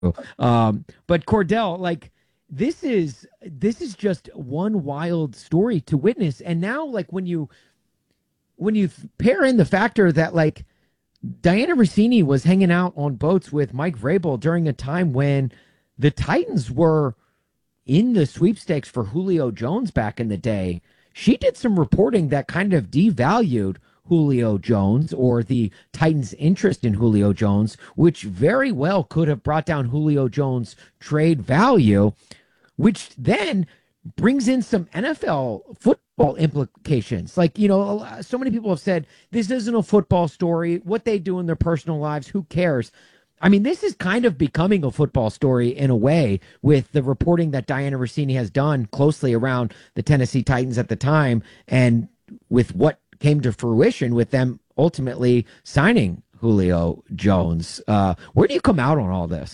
But Cordell, like this is just one wild story to witness. And now, like when you pair in the factor that like Diana Rossini was hanging out on boats with Mike Vrabel during a time when the Titans were in the sweepstakes for Julio Jones back in the day. She did some reporting that kind of devalued Julio Jones or the Titans' interest in Julio Jones, which very well could have brought down Julio Jones' trade value, which then brings in some NFL football implications. Like, so many people have said this isn't a football story. What they do in their personal lives, who cares? I mean, this is kind of becoming a football story in a way with the reporting that Diana Rossini has done closely around the Tennessee Titans at the time and with what came to fruition with them ultimately signing Julio Jones. Where do you come out on all this?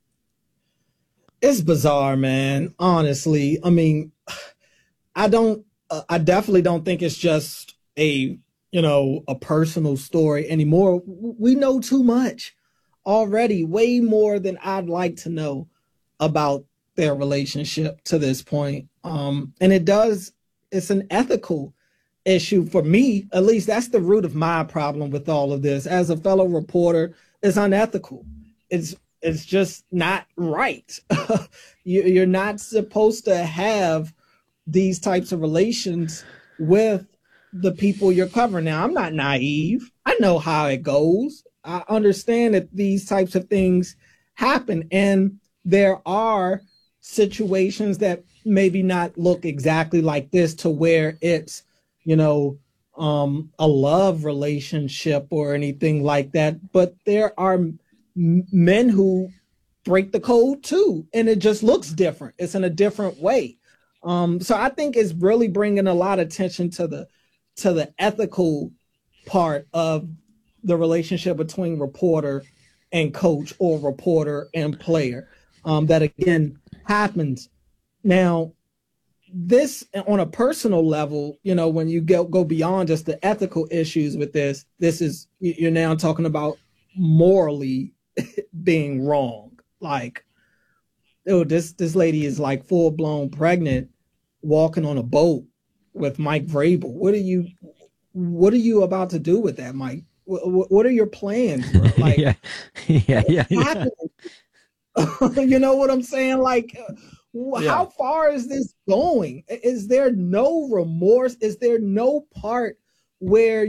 It's bizarre, man. Honestly, I mean, I don't. I definitely don't think it's just a personal story anymore. We know too much already, way more than I'd like to know about their relationship to this point. And it's an ethical issue for me. At least that's the root of my problem with all of this. As a fellow reporter, it's unethical. It's just not right. You're not supposed to have these types of relations with the people you're covering. Now, I'm not naive. I know how it goes. I understand that these types of things happen, and there are situations that maybe not look exactly like this to where it's, a love relationship or anything like that. But there are men who break the code too, and it just looks different. It's in a different way. So I think it's really bringing a lot of attention to the ethical part of the relationship between reporter and coach or reporter and player. That again happens. Now, this on a personal level, when you go beyond just the ethical issues with this is you're now talking about morally being wrong. Like, oh, this lady is like full blown pregnant, walking on a boat with Mike Vrabel. What are you about to do with that, Mike? What are your plans, bro? Like, Yeah, yeah, yeah, yeah. you know what I'm saying? Like, Yeah. how far is this going? Is there no remorse? Is there no part where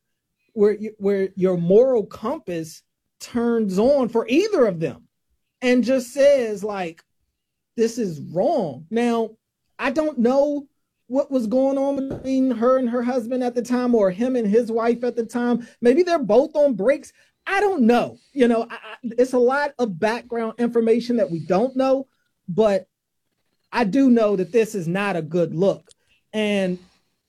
where your moral compass turns on for either of them and just says like, this is wrong? Now, I don't know what was going on between her and her husband at the time, or him and his wife at the time. Maybe they're both on breaks. I don't know. It's a lot of background information that we don't know, but I do know that this is not a good look. And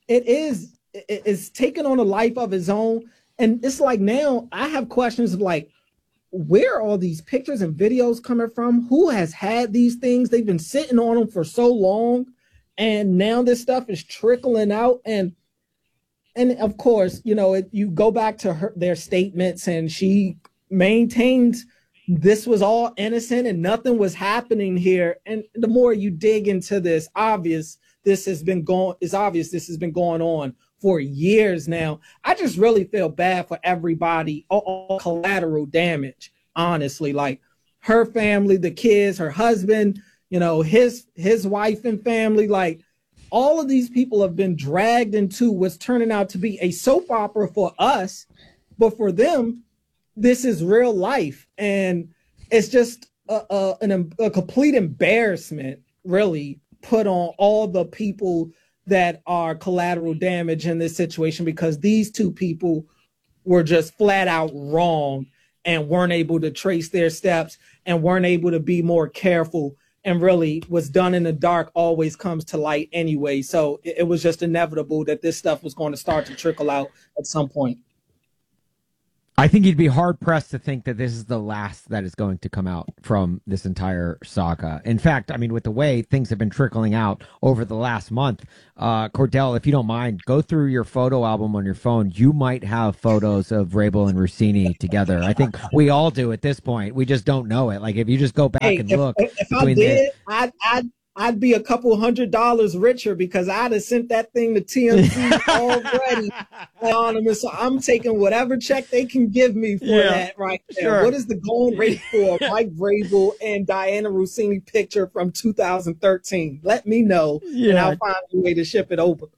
it's taken on a life of its own. And it's like, now I have questions of like, where are all these pictures and videos coming from? Who has had these things? They've been sitting on them for so long, and now this stuff is trickling out. And of course, you go back to their statements, and she maintains this was all innocent and nothing was happening here. And the more you dig into this, this has been going on for years now. I just really feel bad for everybody, all collateral damage, honestly. Like, her family, the kids, her husband, his wife and family. Like, all of these people have been dragged into what's turning out to be a soap opera for us, but for them, this is real life. And it's just a complete embarrassment, really, put on all the people that are collateral damage in this situation, because these two people were just flat out wrong and weren't able to trace their steps and weren't able to be more careful. And really, what's done in the dark always comes to light anyway. So it was just inevitable that this stuff was going to start to trickle out at some point. I think you'd be hard pressed to think that this is the last that is going to come out from this entire saga. In fact, I mean, with the way things have been trickling out over the last month, Cordell, if you don't mind, go through your photo album on your phone. You might have photos of Vrabel and Rossini together. I think we all do at this point. We just don't know it. Like if you just go back and look, if I did, I'd be a couple $100 richer because I'd have sent that thing to TMZ already anonymous. So I'm taking whatever check they can give me for that right there. Sure. What is the going rate for Mike Vrabel and Diana Rossini picture from 2013? Let me know, and I'll find a way to ship it over.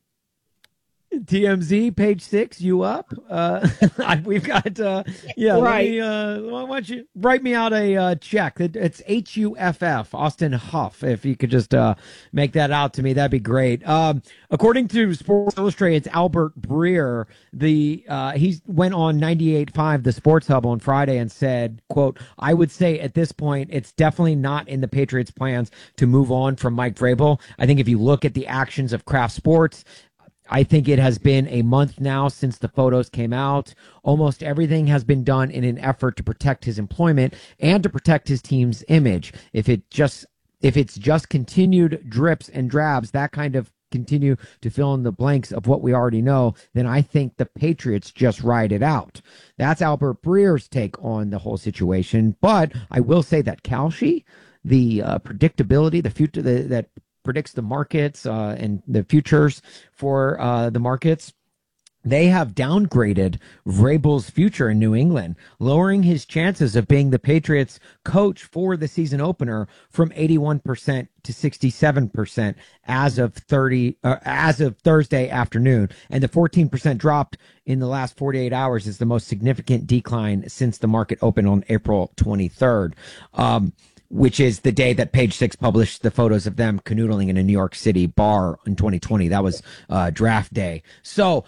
TMZ, page 6, you up? We've got, right. Why don't you write me out a check? It's HUFF, Austin Huff. If you could just make that out to me, that'd be great. According to Sports Illustrated's Albert Breer, he went on 98.5, the Sports Hub, on Friday and said, quote, "I would say at this point, it's definitely not in the Patriots' plans to move on from Mike Vrabel. I think if you look at the actions of Kraft Sports, I think it has been a month now since the photos came out. Almost everything has been done in an effort to protect his employment and to protect his team's image. If it's just continued drips and drabs, that kind of continue to fill in the blanks of what we already know, then I think the Patriots just ride it out." That's Albert Breer's take on the whole situation. But I will say that Kalshi, the predictability, the future that predicts the markets and the futures for the markets, they have downgraded Vrabel's future in New England, lowering his chances of being the Patriots coach for the season opener from 81% to 67% as of Thursday afternoon. And the 14% drop in the last 48 hours is the most significant decline since the market opened on April 23rd. Which is the day that Page Six published the photos of them canoodling in a New York City bar in 2020. That was draft day. So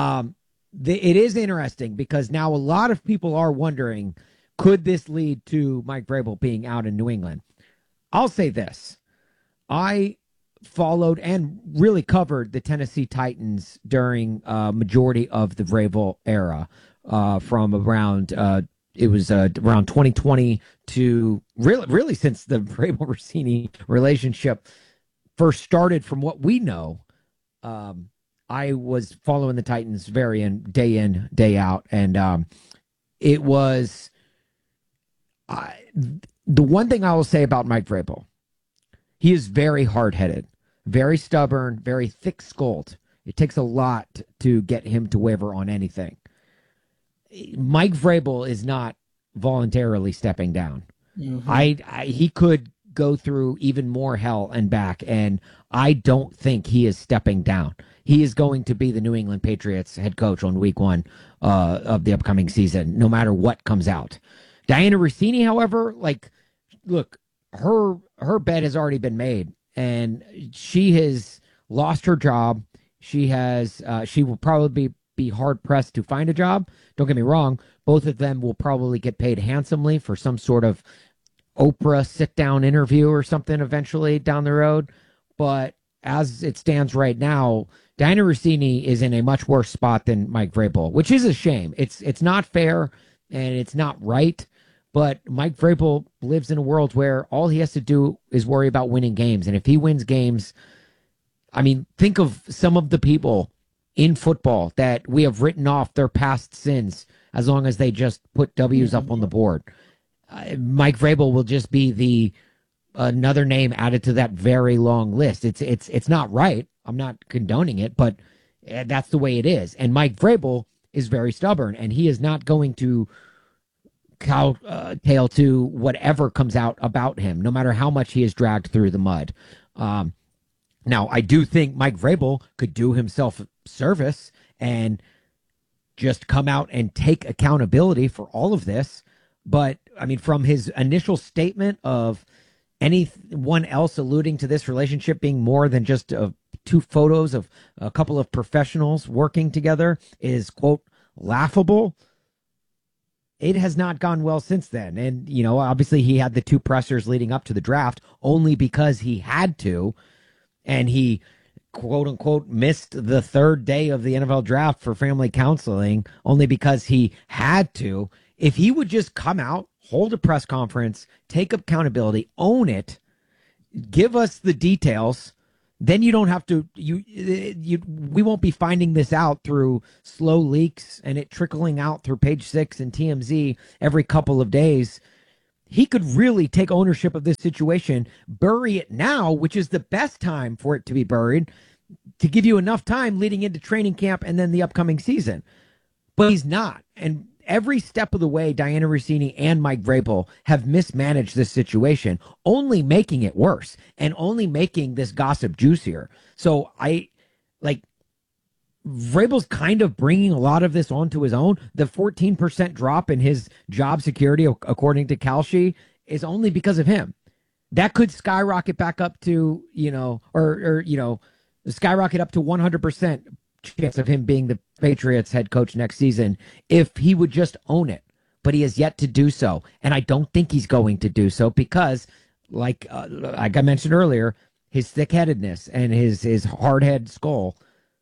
it is interesting because now a lot of people are wondering, could this lead to Mike Vrabel being out in New England? I'll say this. I followed and really covered the Tennessee Titans during majority of the Vrabel era from around it was around 2020 to really since the Vrabel-Rossini relationship first started. From what we know, I was following the Titans in, day out. And it was the one thing I will say about Mike Vrabel, he is very hard-headed, very stubborn, very thick-skulled. It takes a lot to get him to waver on anything. Mike Vrabel is not voluntarily stepping down. Mm-hmm. He could go through even more hell and back, and I don't think he is stepping down. He is going to be the New England Patriots head coach on week 1 of the upcoming season, no matter what comes out. Diana Rossini, however, look, her bed has already been made, and she has lost her job. She will probably be hard pressed to find a job. Don't get me wrong. Both of them will probably get paid handsomely for some sort of Oprah sit down interview or something eventually down the road. But as it stands right now, Diana Rossini is in a much worse spot than Mike Vrabel, which is a shame. It's not fair and it's not right. But Mike Vrabel lives in a world where all he has to do is worry about winning games. And if he wins games, I mean, think of some of the people in football that we have written off their past sins as long as they just put W's up on the board. Mike Vrabel will just be another name added to that very long list. It's not right. I'm not condoning it, but that's the way it is. And Mike Vrabel is very stubborn, and he is not going to tail to whatever comes out about him, no matter how much he is dragged through the mud. Now, I do think Mike Vrabel could do himself service and just come out and take accountability for all of this. But, I mean, from his initial statement of anyone else alluding to this relationship being more than just two photos of a couple of professionals working together is, quote, laughable. It has not gone well since then. And, you know, obviously he had the 2 pressers leading up to the draft only because he had to. And he quote unquote missed the third day of the NFL draft for family counseling only because he had to. If he would just come out, hold a press conference, take accountability, own it, give us the details, then you don't have to we won't be finding this out through slow leaks and it trickling out through Page Six and TMZ every couple of days. He could really take ownership of this situation, bury it now, which is the best time for it to be buried, to give you enough time leading into training camp and then the upcoming season. But he's not. And every step of the way, Diana Russini and Mike Vrabel have mismanaged this situation, only making it worse and only making this gossip juicier. So Vrabel's kind of bringing a lot of this onto his own. The 14% drop in his job security, according to Kalshi, is only because of him. That could skyrocket back up to, skyrocket up to 100% chance of him being the Patriots head coach next season if he would just own it. But he has yet to do so. And I don't think he's going to do so because, like I mentioned earlier, his thick-headedness and his hard-head skull.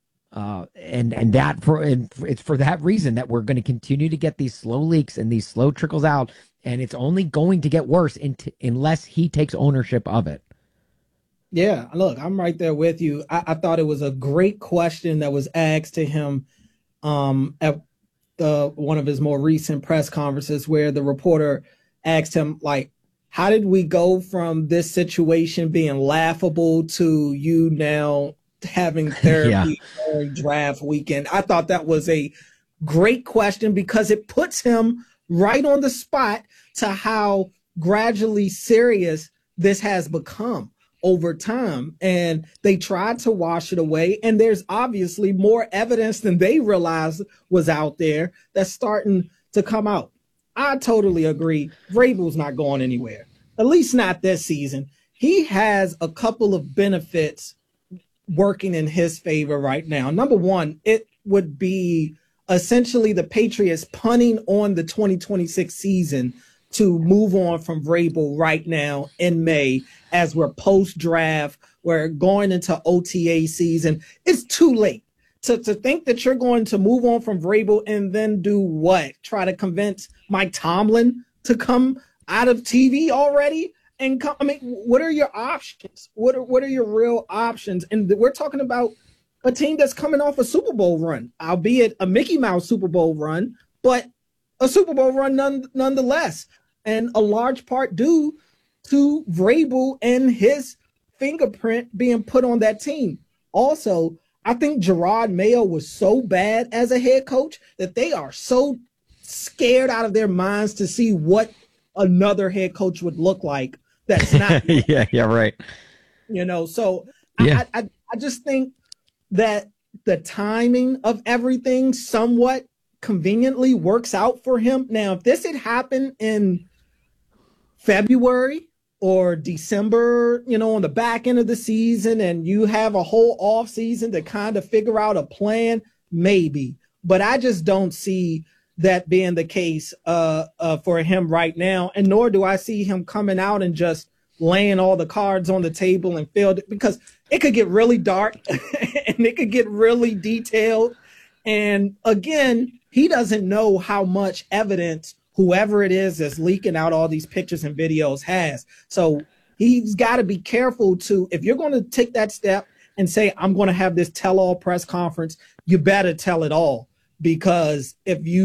It's for that reason that we're going to continue to get these slow leaks and these slow trickles out, and it's only going to get worse unless he takes ownership of it. Yeah, look, I'm right there with you. I thought it was a great question that was asked to him at one of his more recent press conferences, where the reporter asked him, like, how did we go from this situation being laughable to you now having therapy during draft weekend? I thought that was a great question because it puts him right on the spot to how gradually serious this has become over time. And they tried to wash it away. And there's obviously more evidence than they realized was out there that's starting to come out. I totally agree. Vrabel's not going anywhere, at least not this season. He has a couple of benefits working in his favor right now. Number one, it would be essentially the Patriots punting on the 2026 season to move on from Vrabel right now in May, as we're post-draft, we're going into OTA season. It's too late to think that you're going to move on from Vrabel and then do what? Try to convince Mike Tomlin to come out of TV already? And come, I mean, what are your options? What are your real options? And we're talking about a team that's coming off a Super Bowl run, albeit a Mickey Mouse Super Bowl run, but a Super Bowl run nonetheless. And a large part due to Vrabel and his fingerprint being put on that team. Also, I think Jerod Mayo was so bad as a head coach that they are so scared out of their minds to see what another head coach would look like. That's not. yeah, right. So yeah. I just think that the timing of everything somewhat conveniently works out for him. Now, if this had happened in February or December, on the back end of the season, and you have a whole off season to kind of figure out a plan, maybe. But I just don't see that being the case for him right now, and nor do I see him coming out and just laying all the cards on the table and failed, because it could get really dark and it could get really detailed. And again, he doesn't know how much evidence whoever it is that's leaking out all these pictures and videos has. So he's got to be careful if you're going to take that step and say, I'm going to have this tell-all press conference, you better tell it all. Because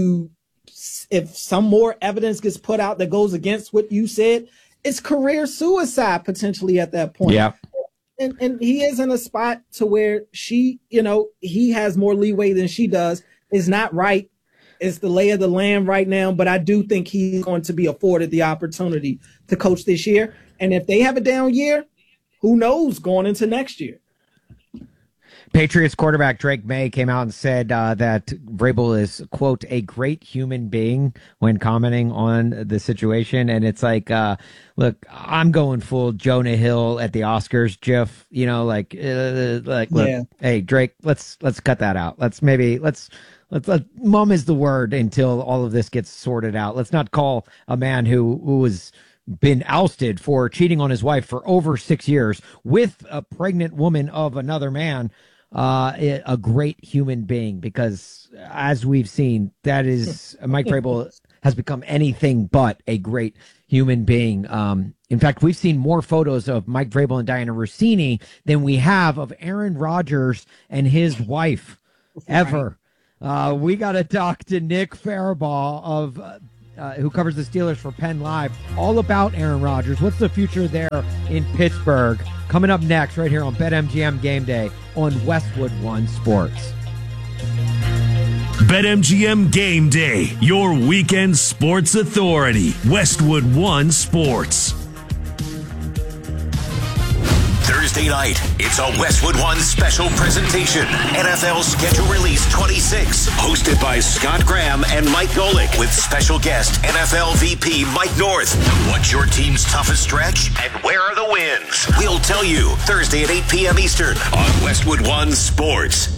if some more evidence gets put out that goes against what you said, it's career suicide potentially at that point. Yeah. And he is in a spot to where he has more leeway than she does. It's not right. It's the lay of the land right now, but I do think he's going to be afforded the opportunity to coach this year. And if they have a down year, who knows going into next year? Patriots quarterback Drake May came out and said that Vrabel is, quote, a great human being when commenting on the situation. And it's like, look, I'm going full Jonah Hill at the Oscars, Jeff, look, yeah. Hey, Drake, let's cut that out. Let's mum is the word until all of this gets sorted out. Let's not call a man who was been ousted for cheating on his wife for over 6 years with a pregnant woman of another man, a great human being, because as we've seen, that is Mike Vrabel has become anything but a great human being. In fact, we've seen more photos of Mike Vrabel and Diana Rossini than we have of Aaron Rodgers and his wife ever. We got to talk to Nick Farabaugh of who covers the Steelers for Penn Live, all about Aaron Rodgers. What's the future there in Pittsburgh? Coming up next, right here on BetMGM Game Day on Westwood One Sports. BetMGM Game Day, your weekend sports authority. Westwood One Sports. Thursday night, it's a Westwood One special presentation. NFL Schedule Release 26, hosted by Scott Graham and Mike Golick, with special guest NFL VP Mike North. What's your team's toughest stretch and where are the wins? We'll tell you Thursday at 8 p.m. Eastern on Westwood One Sports.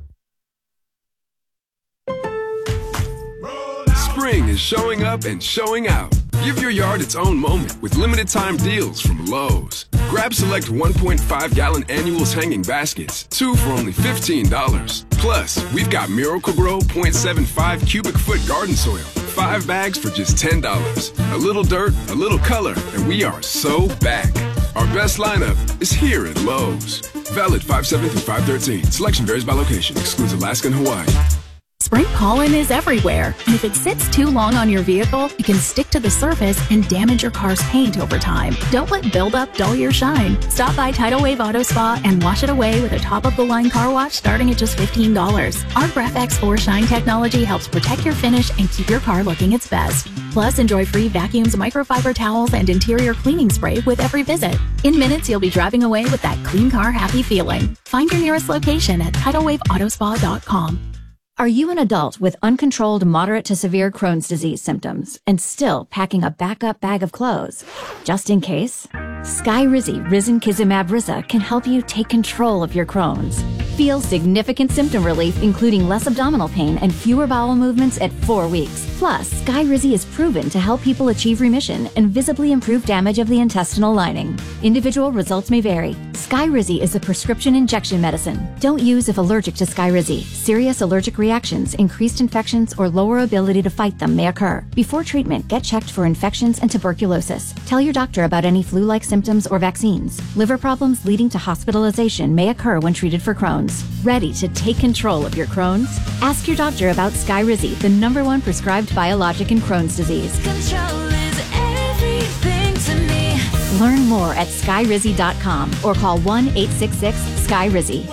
Spring is showing up and showing out. Give your yard its own moment with limited time deals from Lowe's. Grab select 1.5-gallon annuals hanging baskets, 2 for only $15. Plus, we've got Miracle-Gro 0.75 cubic foot garden soil, 5 bags for just $10. A little dirt, a little color, and we are so back. Our best lineup is here at Lowe's. Valid 5/7 through 5/13. Selection varies by location. Excludes Alaska and Hawaii. Spring pollen is everywhere, and if it sits too long on your vehicle, it can stick to the surface and damage your car's paint over time. Don't let buildup dull your shine. Stop by Tidal Wave Auto Spa and wash it away with a top-of-the-line car wash starting at just $15. Our Graph-X 4 Shine technology helps protect your finish and keep your car looking its best. Plus, enjoy free vacuums, microfiber towels, and interior cleaning spray with every visit. In minutes, you'll be driving away with that clean car happy feeling. Find your nearest location at TidalWaveAutospa.com. Are you an adult with uncontrolled moderate to severe Crohn's disease symptoms and still packing a backup bag of clothes? Just in case, Skyrizi Risankizumab Riza can help you take control of your Crohn's. Feel significant symptom relief, including less abdominal pain and fewer bowel movements at 4 weeks. Plus, Skyrizi is proven to help people achieve remission and visibly improve damage of the intestinal lining. Individual results may vary. Skyrizi is a prescription injection medicine. Don't use if allergic to Skyrizi. Serious allergic reactions, increased infections, or lower ability to fight them may occur. Before treatment, get checked for infections and tuberculosis. Tell your doctor about any flu-like symptoms or vaccines. Liver problems leading to hospitalization may occur when treated for Crohn's. Ready to take control of your Crohn's? Ask your doctor about Skyrizi, the #1 prescribed biologic in Crohn's disease. Control is everything to me. Learn more at skyrizi.com or call 1-866-SKYRIZI.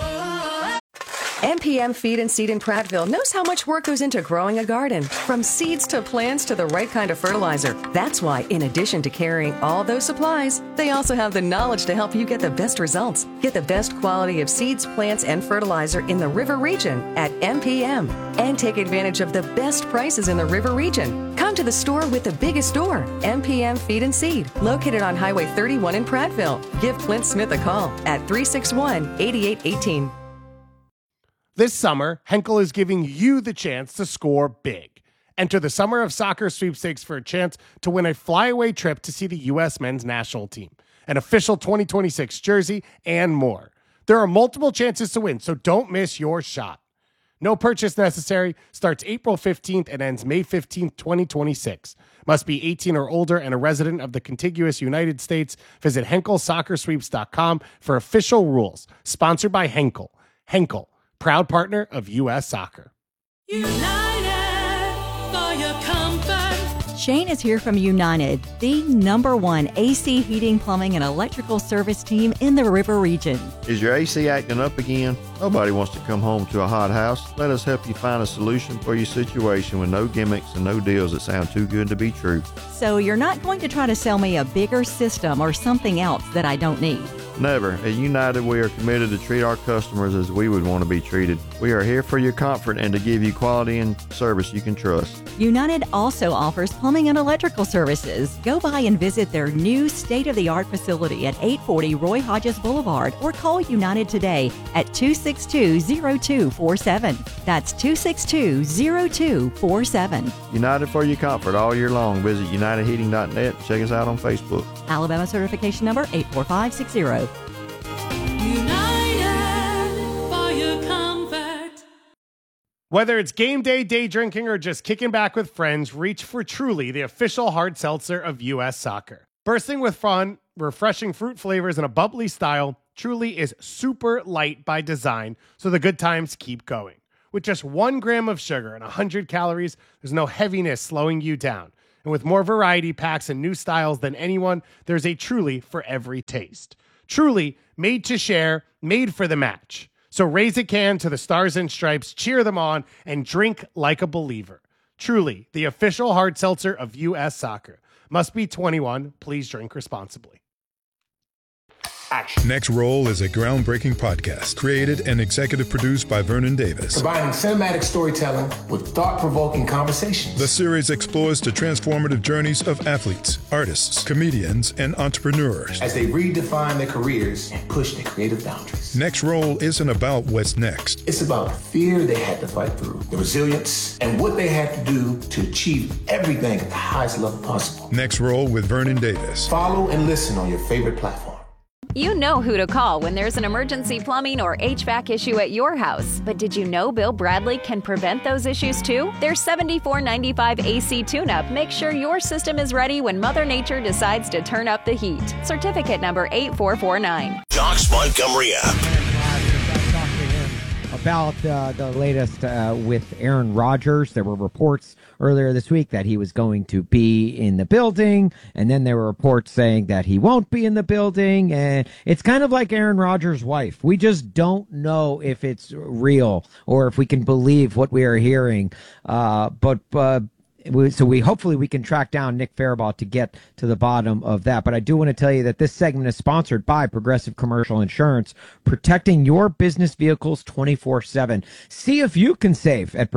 MPM Feed and Seed in Prattville knows how much work goes into growing a garden, from seeds to plants to the right kind of fertilizer. That's why, in addition to carrying all those supplies, they also have the knowledge to help you get the best results. Get the best quality of seeds, plants, and fertilizer in the River Region at MPM. And take advantage of the best prices in the River Region. Come to the store with the biggest store, MPM Feed and Seed, located on Highway 31 in Prattville. Give Clint Smith a call at 361-8818. This summer, Henkel is giving you the chance to score big. Enter the Summer of Soccer sweepstakes for a chance to win a flyaway trip to see the U.S. men's national team, an official 2026 jersey, and more. There are multiple chances to win, so don't miss your shot. No purchase necessary. Starts April 15th and ends May 15th, 2026. Must be 18 or older and a resident of the contiguous United States. Visit HenkelSoccerSweeps.com for official rules. Sponsored by Henkel. Henkel, proud partner of U.S. Soccer. United for your comfort. Shane is here from United, the #1 AC heating, plumbing, and electrical service team in the River Region. Is your AC acting up again? Nobody wants to come home to a hot house. Let us help you find a solution for your situation with no gimmicks and no deals that sound too good to be true. So you're not going to try to sell me a bigger system or something else that I don't need. Never. At United, we are committed to treat our customers as we would want to be treated. We are here for your comfort and to give you quality and service you can trust. United also offers plumbing and electrical services. Go by and visit their new state-of-the-art facility at 840 Roy Hodges Boulevard or call United today at 262-0247. That's 262-0247. United for your comfort all year long. Visit unitedheating.net. Check us out on Facebook. Alabama certification number 84560. United for your comfort. Whether it's game day, day drinking, or just kicking back with friends, reach for Truly, the official hard seltzer of U.S. Soccer. Bursting with fun, refreshing fruit flavors, and a bubbly style, Truly is super light by design, so the good times keep going. With just 1 gram of sugar and 100 calories, there's no heaviness slowing you down. And with more variety packs and new styles than anyone, there's a Truly for every taste. Truly, made to share, made for the match. So raise a can to the Stars and Stripes, cheer them on, and drink like a believer. Truly, the official hard seltzer of U.S. Soccer. Must be 21. Please drink responsibly. Action. Next Roll is a groundbreaking podcast created and executive produced by Vernon Davis. Combining cinematic storytelling with thought-provoking conversations. The series explores the transformative journeys of athletes, artists, comedians, and entrepreneurs as they redefine their careers and push their creative boundaries. Next Roll isn't about what's next. It's about the fear they had to fight through, the resilience, and what they had to do to achieve everything at the highest level possible. Next Roll with Vernon Davis. Follow and listen on your favorite platform. You know who to call when there's an emergency plumbing or HVAC issue at your house. But did you know Bill Bradley can prevent those issues too? Their $74.95 AC tune-up makes sure your system is ready when Mother Nature decides to turn up the heat. Certificate number 8449. Josh Montgomery about the latest with Aaron Rodgers. There were reports earlier this week that he was going to be in the building, and then there were reports saying that he won't be in the building, and it's kind of like Aaron Rodgers' wife. We just don't know if it's real or if we can believe what we are hearing. So hopefully we can track down Nick Farabaugh to get to the bottom of that. But I do want to tell you that this segment is sponsored by Progressive Commercial Insurance, protecting your business vehicles 24/7. See if you can save at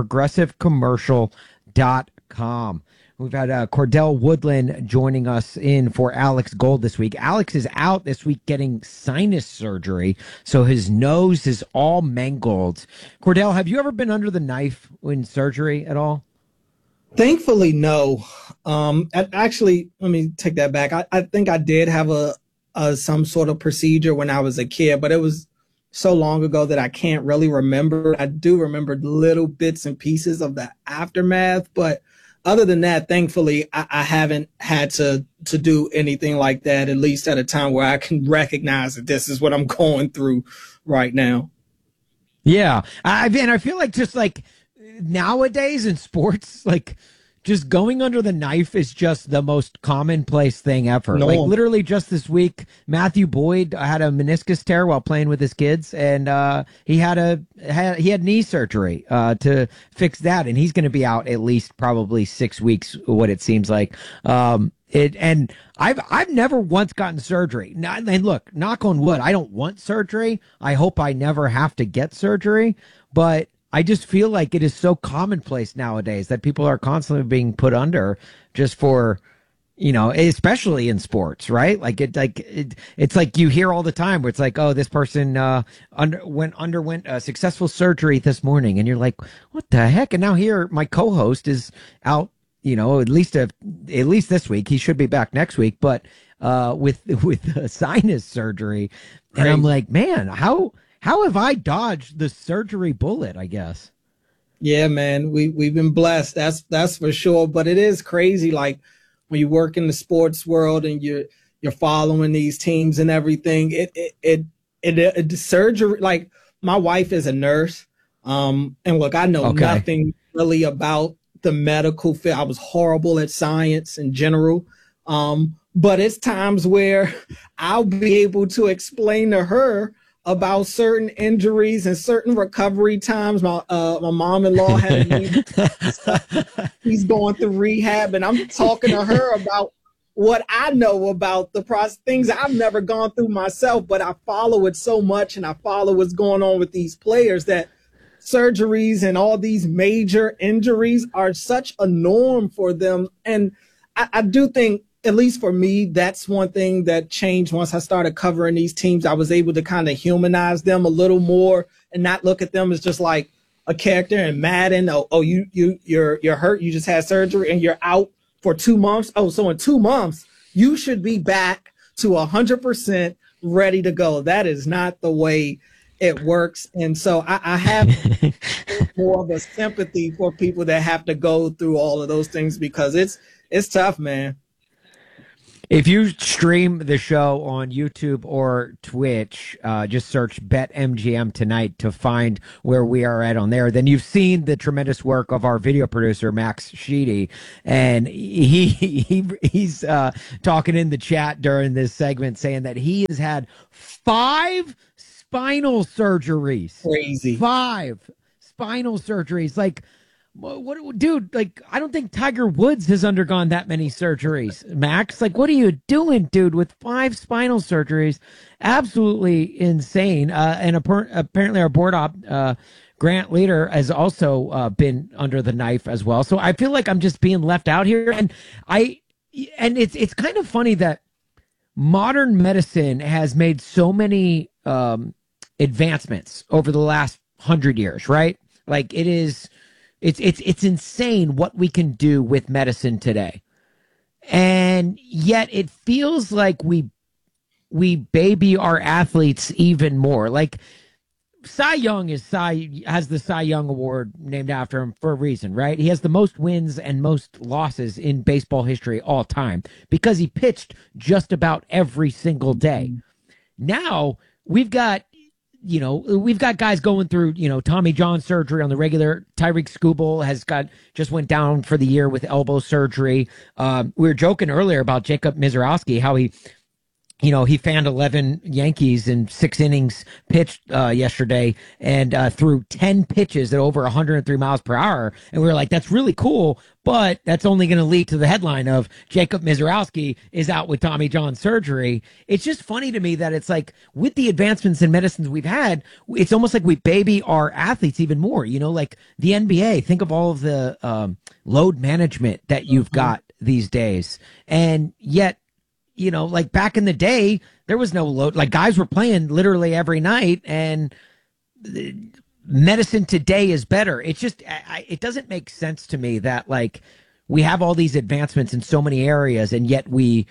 progressivecommercial.com. We've had Cordell Woodland joining us in for Alex Gold this week. Alex is out this week getting sinus surgery, so his nose is all mangled. Cordell, have you ever been under the knife in surgery at all? Thankfully, no. Actually, let me take that back. I think I did have some sort of procedure when I was a kid, but it was so long ago that I can't really remember. I do remember little bits and pieces of the aftermath, but other than that, thankfully, I haven't had to do anything like that, at least at a time where I can recognize that this is what I'm going through right now. Yeah. I feel like just like nowadays in sports, like just going under the knife is just the most commonplace thing ever. No. Like literally just this week, Matthew Boyd had a meniscus tear while playing with his kids, and he had knee surgery to fix that, and he's going to be out at least probably 6 weeks, what it seems like. I've never once gotten surgery. And look, knock on wood, I don't want surgery. I hope I never have to get surgery, but I just feel like it is so commonplace nowadays that people are constantly being put under just for, especially in sports, right? It's like you hear all the time where it's like, oh, this person underwent a successful surgery this morning, and you're like, what the heck? And now here my co-host is out, at least this week. He should be back next week, but with sinus surgery, and I'm like, man, How have I dodged the surgery bullet, I guess? Yeah, man, we've been blessed. That's for sure. But it is crazy. Like when you work in the sports world and you're following these teams and everything, it surgery, like my wife is a nurse. And look, I know nothing really about the medical field. I was horrible at science in general. But it's times where I'll be able to explain to her about certain injuries and certain recovery times. My mom-in-law had a knee. He's going through rehab, and I'm talking to her about what I know about the process, things I've never gone through myself, but I follow it so much and I follow what's going on with these players that surgeries and all these major injuries are such a norm for them. And I do think, at least for me, that's one thing that changed once I started covering these teams. I was able to kind of humanize them a little more and not look at them as just like a character in Madden. You're hurt. You just had surgery and you're out for 2 months. Oh, so in 2 months, you should be back to 100% ready to go. That is not the way it works. And so I have more of a sympathy for people that have to go through all of those things because it's tough, man. If you stream the show on YouTube or Twitch, just search BetMGM Tonight to find where we are at on there. Then you've seen the tremendous work of our video producer, Max Sheedy. And he's talking in the chat during this segment saying that he has had 5 spinal surgeries. Crazy. 5 spinal surgeries. Like, what, dude? Like, I don't think Tiger Woods has undergone that many surgeries. Max, like, what are you doing, dude? With 5 spinal surgeries, absolutely insane. And apparently, our board op, Grant Leader, has also been under the knife as well. So I feel like I'm just being left out here, and it's kind of funny that modern medicine has made so many advancements over the last 100 years, right? Like, it's insane what we can do with medicine today. And yet it feels like we baby our athletes even more. Like, Cy Young has the Cy Young Award named after him for a reason, right? He has the most wins and most losses in baseball history all time because he pitched just about every single day. Now we've got guys going through, Tommy John surgery on the regular. Tyreek Skubal just went down for the year with elbow surgery. We were joking earlier about Jacob Mizorowski, how he fanned 11 Yankees in 6 innings pitched yesterday and threw 10 pitches at over 103 miles per hour. And we were like, that's really cool, but that's only going to lead to the headline of Jacob Mizorowski is out with Tommy John surgery. It's just funny to me that it's like, with the advancements in medicines we've had, it's almost like we baby our athletes even more. Like the NBA, think of all of the load management that you've got these days. And yet, like back in the day, there was no load. Like, guys were playing literally every night, and medicine today is better. It's just, it doesn't make sense to me that, like, we have all these advancements in so many areas, and yet we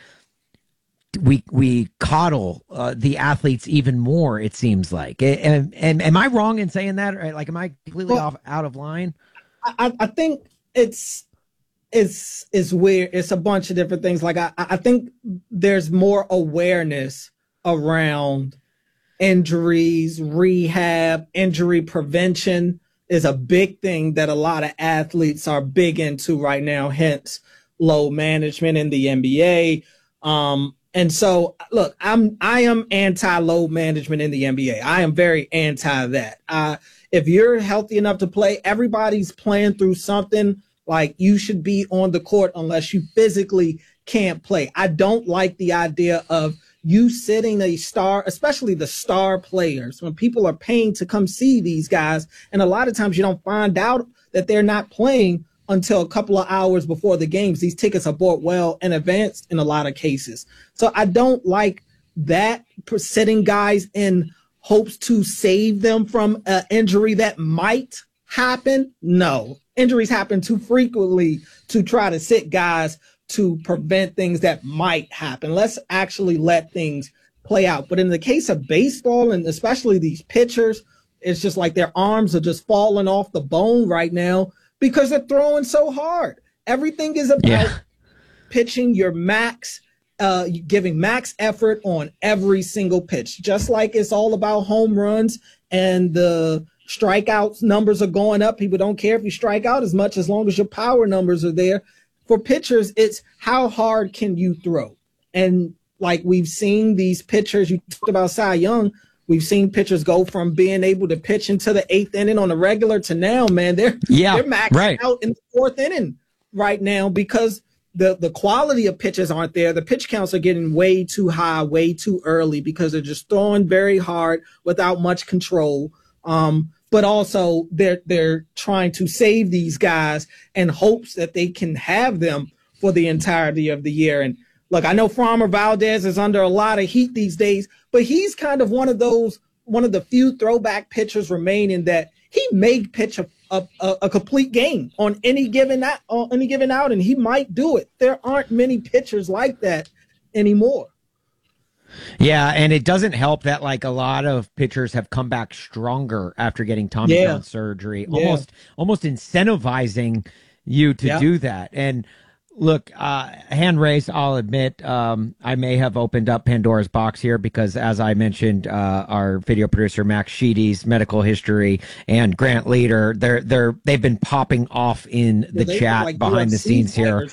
coddle the athletes even more, it seems like. And am I wrong in saying that? Or, like, am I completely out of line? I think it's weird. It's a bunch of different things. Like, I think there's more awareness around injuries, rehab, injury prevention is a big thing that a lot of athletes are big into right now, hence load management in the NBA. And so, look, I am anti-load management in the NBA. I am very anti that. If you're healthy enough to play, everybody's playing through something. Like, you should be on the court unless you physically can't play. I don't like the idea of you sitting a star, especially the star players, when people are paying to come see these guys. And a lot of times you don't find out that they're not playing until a couple of hours before the games. These tickets are bought well in advance in a lot of cases. So I don't like that, sitting guys in hopes to save them from an injury that might happen. No. Injuries happen too frequently to try to sit guys to prevent things that might happen. Let's actually let things play out. But in the case of baseball, and especially these pitchers, it's just like their arms are just falling off the bone right now because they're throwing so hard. Everything is about pitching your max, giving max effort on every single pitch, just like it's all about home runs and the strikeouts numbers are going up. People don't care if you strike out as much as long as your power numbers are there. For pitchers, it's how hard can you throw? And like we've seen these pitchers, you talked about Cy Young, we've seen pitchers go from being able to pitch into the 8th inning on a regular to now, man, they're maxed out in the 4th inning right now because the quality of pitches aren't there. The pitch counts are getting way too high, way too early because they're just throwing very hard without much control. But also they're trying to save these guys in hopes that they can have them for the entirety of the year. And look, I know Framber Valdez is under a lot of heat these days, but he's kind of one of the few throwback pitchers remaining that he may pitch a complete game on any given out, and he might do it. There aren't many pitchers like that anymore. Yeah, and it doesn't help that like a lot of pitchers have come back stronger after getting Tommy John surgery, almost incentivizing you to do that. And look, hand raise, I'll admit, I may have opened up Pandora's box here because, as I mentioned, our video producer Max Sheedy's medical history and Grant Leader, they've been popping off in the chat like behind the scenes here.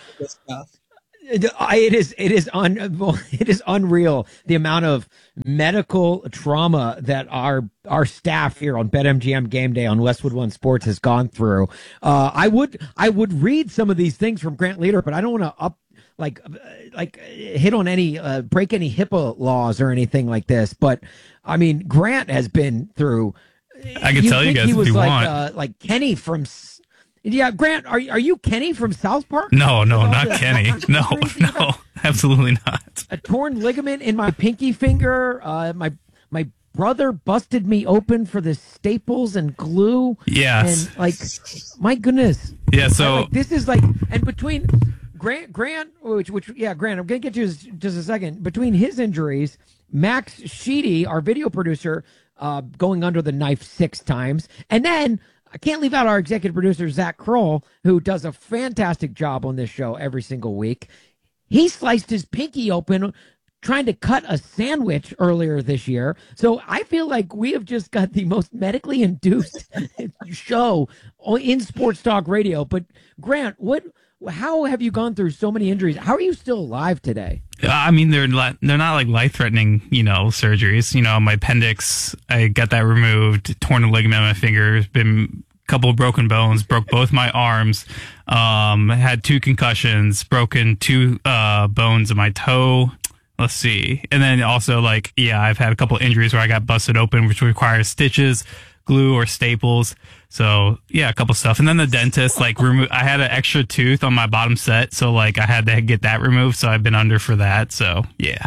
It is unreal the amount of medical trauma that our staff here on BetMGM Game Day on Westwood One Sports has gone through. I would read some of these things from Grant Leader, but I don't want to hit on any break any HIPAA laws or anything like this. But I mean, Grant has been through. I can tell you guys if you want. Like Kenny from. Yeah, Grant, are you Kenny from South Park? No, not Kenny. No, absolutely not. A torn ligament in my pinky finger. My brother busted me open for the staples and glue. Yes. And like, my goodness. Yeah. So this is like, and between Grant, Grant, I'm gonna get to just a second. Between his injuries, Max Sheedy, our video producer, going under the knife 6 times, and then. I can't leave out our executive producer, Zach Kroll, who does a fantastic job on this show every single week. He sliced his pinky open trying to cut a sandwich earlier this year. So I feel like we have just got the most medically induced show in sports talk radio. But Grant, how have you gone through so many injuries? How are you still alive today? I mean, they're not like life-threatening, surgeries. My appendix, I got that removed, torn a ligament in my finger, been a couple of broken bones, broke both my arms, had 2 concussions, broken 2 bones in my toe. Let's see. And then also I've had a couple of injuries where I got busted open, which requires stitches, glue, or staples. So yeah, a couple stuff. And then the dentist, I had an extra tooth on my bottom set. So I had to get that removed. So I've been under for that. So yeah.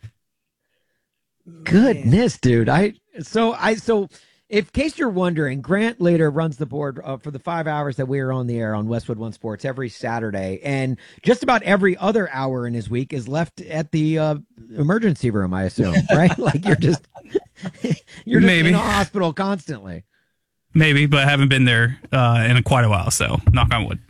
Goodness, dude. So in case you're wondering, Grant Leader runs the board for the 5 hours that we are on the air on Westwood One Sports every Saturday. And just about every other hour in his week is left at the emergency room, I assume, right? You're just Maybe in a hospital constantly. Maybe, but I haven't been there in quite a while, so knock on wood.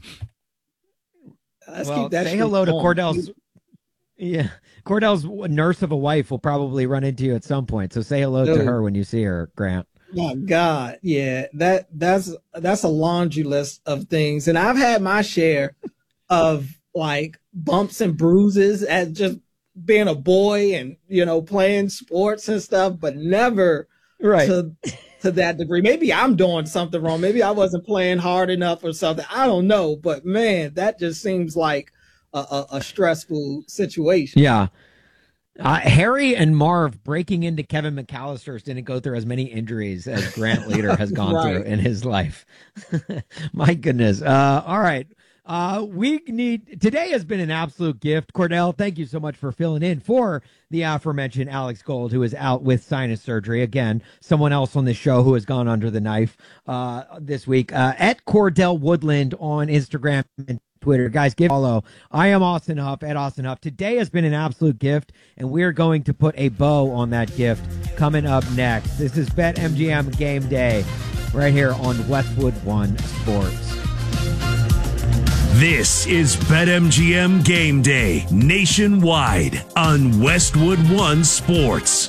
Say hello to Cordell's. Yeah, Cordell's nurse of a wife will probably run into you at some point, so say hello to her when you see her, Grant. My God, yeah, that's a laundry list of things, and I've had my share of bumps and bruises as just being a boy and playing sports and stuff, but never to that degree. Maybe I'm doing something wrong. Maybe I wasn't playing hard enough or something. I don't know. But man, that just seems like a stressful situation. Yeah. Harry and Marv breaking into Kevin McAllister's didn't go through as many injuries as Grant Leader has gone through in his life. My goodness. All right. Today has been an absolute gift. Cordell, thank you so much for filling in for the aforementioned Alex Gold, who is out with sinus surgery. Again, someone else on this show who has gone under the knife this week. At Cordell Woodland on Instagram and Twitter. Guys, give a follow. I am Austin Huff at Austin Huff. Today has been an absolute gift, and we're going to put a bow on that gift coming up next. This is BetMGM Game Day right here on Westwood One Sports. This is BetMGM Game Day nationwide on Westwood One Sports.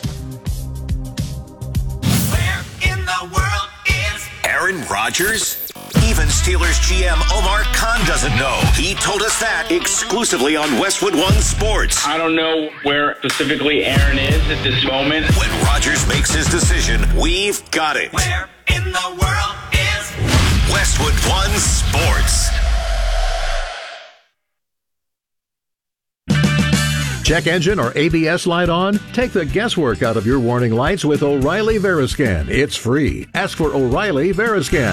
Where in the world is Aaron Rodgers? Even Steelers GM Omar Khan doesn't know. He told us that exclusively on Westwood One Sports. I don't know where specifically Aaron is at this moment. When Rodgers makes his decision, we've got it. Where in the world is Westwood One Sports? Check engine or ABS light on? Take the guesswork out of your warning lights with O'Reilly Veriscan. It's free. Ask for O'Reilly Veriscan.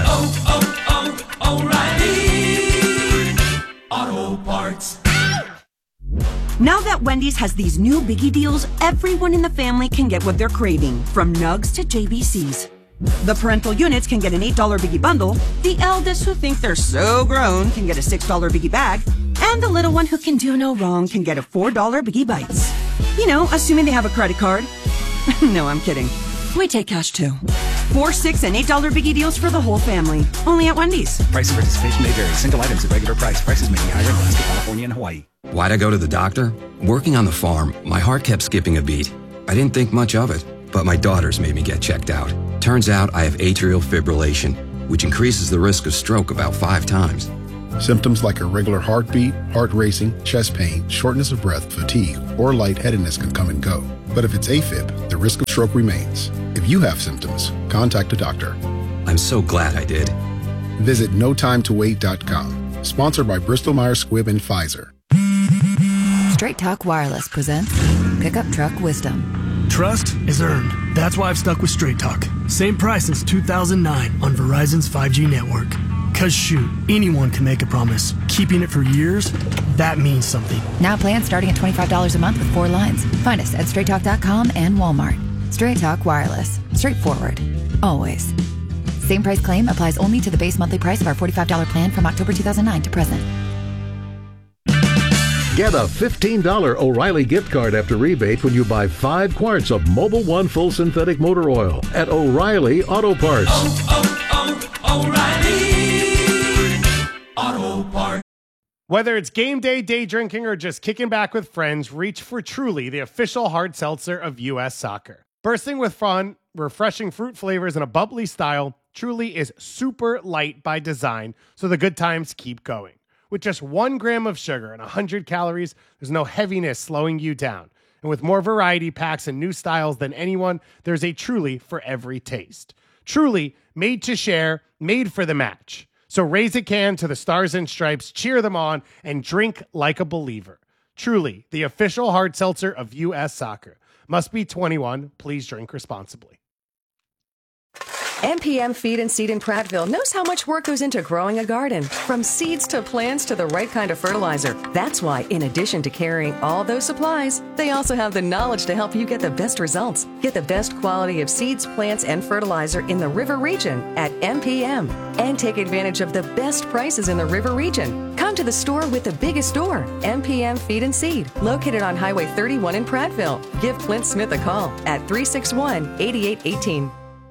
O'Reilly Auto Parts. Now that Wendy's has these new biggie deals, everyone in the family can get what they're craving, from nugs to JBCs. The parental units can get an $8 biggie bundle, the eldest who think they're so grown can get a $6 biggie bag, and the little one who can do no wrong can get a $4 biggie bites. You know, assuming they have a credit card. No, I'm kidding. We take cash too. $4, $6, and $8 biggie deals for the whole family. Only at Wendy's. Price of participation may vary. Single items at regular price. Prices may be higher in Alaska, California, and Hawaii. Why'd I go to the doctor? Working on the farm, my heart kept skipping a beat. I didn't think much of it, but my daughters made me get checked out. Turns out I have atrial fibrillation, which increases the risk of stroke about 5 times. Symptoms like irregular heartbeat, heart racing, chest pain, shortness of breath, fatigue, or lightheadedness can come and go. But if it's AFib, the risk of stroke remains. If you have symptoms, contact a doctor. I'm so glad I did. Visit notimetowait.com. Sponsored by Bristol Myers Squibb and Pfizer. Straight Talk Wireless presents Pickup Truck Wisdom. Trust is earned. That's why I've stuck with Straight Talk. Same price since 2009 on Verizon's 5G network. Cause shoot, anyone can make a promise. Keeping it for years, that means something. Now plans starting at $25 a month with 4 lines. Find us at straighttalk.com and Walmart. Straight Talk Wireless. Straightforward. Always. Same price claim applies only to the base monthly price of our $45 plan from October 2009 to present. Get a $15 O'Reilly gift card after rebate when you buy 5 quarts of Mobil 1 full synthetic motor oil at O'Reilly Auto Parts. O'Reilly Auto Parts. Whether it's game day, day drinking, or just kicking back with friends, reach for Truly, the official hard seltzer of U.S. Soccer. Bursting with fun, refreshing fruit flavors, and a bubbly style, Truly is super light by design, so the good times keep going. With just 1 gram of sugar and 100 calories, there's no heaviness slowing you down. And with more variety packs and new styles than anyone, there's a Truly for every taste. Truly, made to share, made for the match. So raise a can to the Stars and Stripes, cheer them on, and drink like a believer. Truly, the official hard seltzer of U.S. Soccer. Must be 21. Please drink responsibly. MPM Feed and Seed in Prattville knows how much work goes into growing a garden. From seeds to plants to the right kind of fertilizer. That's why, in addition to carrying all those supplies, they also have the knowledge to help you get the best results. Get the best quality of seeds, plants, and fertilizer in the River Region at MPM. And take advantage of the best prices in the River Region. Come to the store with the biggest store, MPM Feed and Seed, located on Highway 31 in Prattville. Give Clint Smith a call at 361-8818.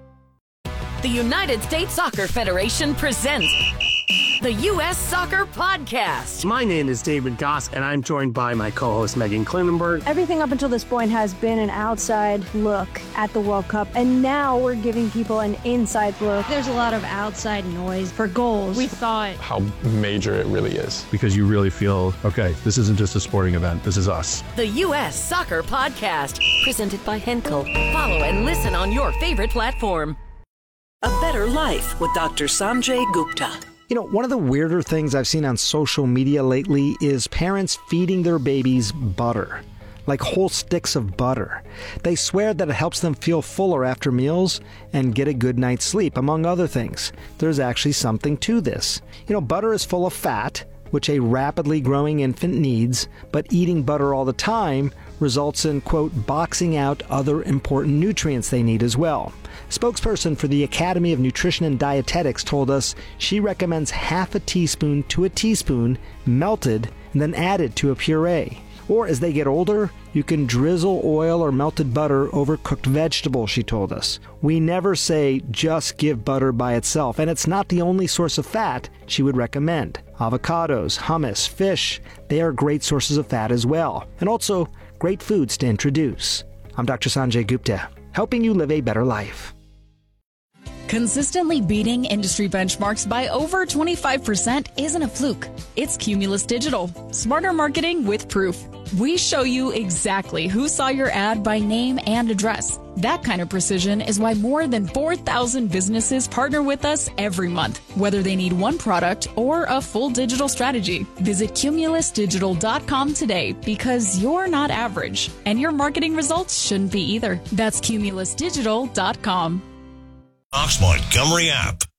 The United States Soccer Federation presents the U.S. Soccer Podcast. My name is David Goss, and I'm joined by my co-host Megan Klinenberg. Everything up until this point has been an outside look at the World Cup, and now we're giving people an inside look. There's a lot of outside noise for goals. We thought how major it really is, because you really feel, okay, this isn't just a sporting event, this is us. The U.S. Soccer Podcast, presented by Henkel. Follow and listen on your favorite platform. A Better Life with Dr. Sanjay Gupta. You know, one of the weirder things I've seen on social media lately is parents feeding their babies butter, like whole sticks of butter. They swear that it helps them feel fuller after meals and get a good night's sleep, among other things. There's actually something to this. You know, butter is full of fat, which a rapidly growing infant needs, but eating butter all the time results in, quote, boxing out other important nutrients they need as well. Spokesperson for the Academy of Nutrition and Dietetics told us she recommends half a teaspoon to a teaspoon melted and then added to a puree. Or as they get older, you can drizzle oil or melted butter over cooked vegetables, she told us. We never say just give butter by itself, and it's not the only source of fat she would recommend. Avocados, hummus, fish, they are great sources of fat as well, and also great foods to introduce. I'm Dr. Sanjay Gupta, helping you live a better life. Consistently beating industry benchmarks by over 25% isn't a fluke. It's Cumulus Digital. Smarter marketing with proof. We show you exactly who saw your ad by name and address. That kind of precision is why more than 4,000 businesses partner with us every month, whether they need one product or a full digital strategy. Visit CumulusDigital.com today because you're not average, and your marketing results shouldn't be either. That's CumulusDigital.com. Fox Montgomery app.